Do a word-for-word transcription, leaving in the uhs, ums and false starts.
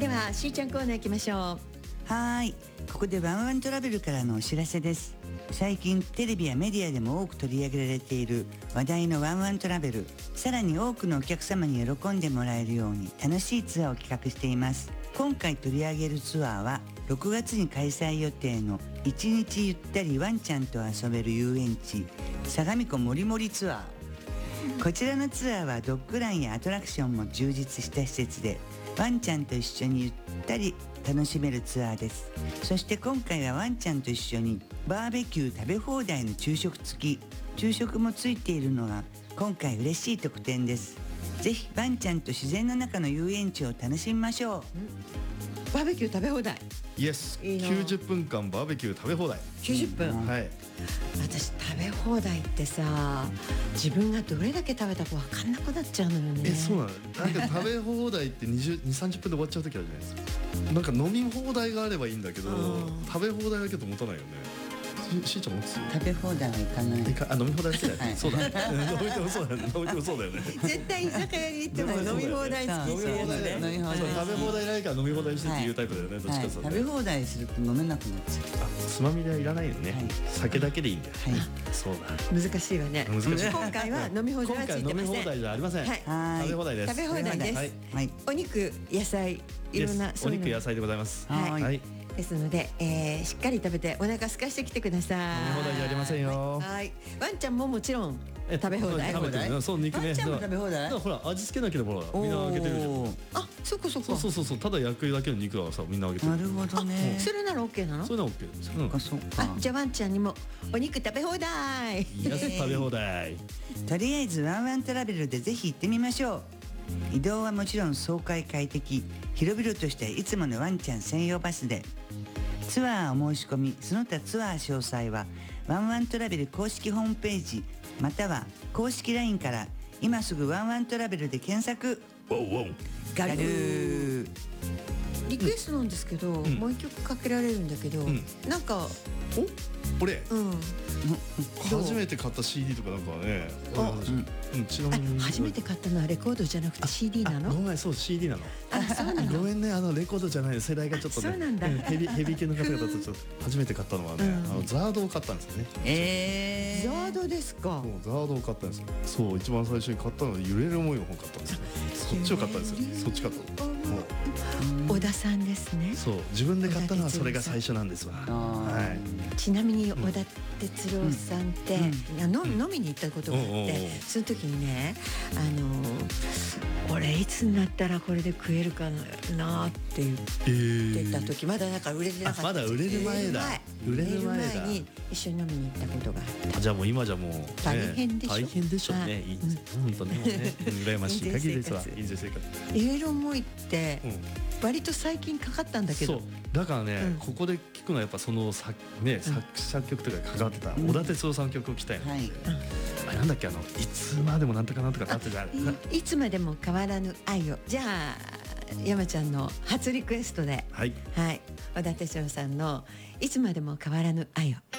はしーちゃんコーナー行きましょう。 はい、ここでワンワントラベルからのお知らせです。最近テレビやメディアでも多く取り上げられている話題のワンワントラベル、さらに多くのお客様に喜んでもらえるように楽しいツアーを企画しています。今回取り上げるツアーはろくがつに開催予定のいちにちゆったりワンちゃんと遊べる遊園地相模湖もりもりツアー。こちらのツアーはドッグランやアトラクションも充実した施設で、ワンちゃんと一緒にゆったり楽しめるツアーです。そして今回はワンちゃんと一緒にバーベキュー食べ放題の昼食付き、昼食もついているのが今回嬉しい特典です。ぜひワンちゃんと自然の中の遊園地を楽しみましょう。 バーベキュー食べ放題。 イエス、 いいな。 きゅうじゅっぷんかんバーベキュー食べ放題。 きゅうじゅっぷん、 うん、はい。 私食べ放題ってさ、自分がどれだけ食べたか分かんなくなっちゃうのよね。 え、そうなの。なんか食べ放題ってにじゅう、にじゅう、さんじゅっぷんで終わっちゃう時あるじゃないですか。なんか飲み放題があればいいんだけど、食べ放題だけど持たないよね。しーちゃん持つ？ 食べ放題はいかない。 いかあ飲み放題好きだよね。 はい、 そうだね。飲みてもそうだよね。飲みてもそうだよね。 絶対居酒屋に行っても飲み放題好き飲み放題だよね。 飲み放題そう、食べ放題ないから飲み放題してっていうタイプだよね。どっちかはい、 そう。 食べ放題すると飲めなくなっちゃう。 あ、つまみではいらないよね。 はい、 酒だけでいいんだよ。 はい、 そうだ。 難しいわね。 難しい。 今回は飲み放題はついてません。 今回飲み放題じゃありません。 はい、 はい、 食べ放題です。 食べ放題です。 はい、 はい、 お肉、野菜、いろんなお肉野菜でございます。 はい、 はい、 ですので、えー、しっかり食べてお腹空かしてきてください。 飲み放題じゃありませんよ。 はい、ワンちゃんももちろん食べ放題。 食べてる。そう、肉ね。 ワンちゃんも食べ放題。 ほら味付けなければほらみんなあげてるじゃん。 あ、そこそこ。 そうそうそう、ただ焼くだけの肉はさみんなあげてる。 なるほどね。 それならオッケーなの？ それならオッケーです。 そうかそうか。 じゃあワンちゃんにもお肉食べ放題。 いや、食べ放題。 とりあえずワンワントラベルでぜひ行ってみましょう。移動はもちろん爽快快適、広々としたいつものワンちゃん専用バスで。ツアーお申し込み、その他ツアー詳細はワンワントラベル公式ホームページまたは公式 ライン から今すぐワンワントラベルで検索。 ウォウウォウガルー。 リクエストなんですけど、 うん、 もう一曲かけられるんだけど、うん、なんかお俺、 うん、 初めて買った シーディー とかなんかね。 あ、 うん、ちなみに初めて買ったのはレコードじゃなくて シーディー なの？ ごめん、そう シーディー なの。 あ、そうなの。 ごめんね、あのレコードじゃない世代がちょっとね。 そうなんだ。 ヘビヘビ系の方々とちょっと初めて買ったのはね、あのザードを買ったんですよね。 えー、ザードですか。 そうザードを買ったんですよ。そう一番最初に買ったのは揺れる思いの本買ったんですよ。そっちを買ったんですよ。そっち買ったの。 小田さんですね。 そう自分で買ったのはそれが最初なんですわ。はい。 ちなみに小田哲郎さんって飲みに行ったことがあって、その時にね、あの俺いつになったらこれで食えるかなって言ってた時、まだなんか売れてなかった。 まだ売れる前だ。売れる前だ。 に一緒に飲みに行ったことがあった。 じゃあもう今じゃもう大変でしょ。 大変でしょうね。本当ね、羨ましい限りですわ。印税生活。 揺れる思いって割と最近かかったんだけど。 そうだからね、ここで聞くのはやっぱその作ね作作曲とか関わってた小田哲郎さんの曲を聴きたいの。あれなんだっけ、あのいつまでもなんとかなんとかなってじゃん。 いつまでも変わらぬ愛を。じゃあ山ちゃんの初リクエストで、 はい、 はい、小田哲郎さんのいつまでも変わらぬ愛を。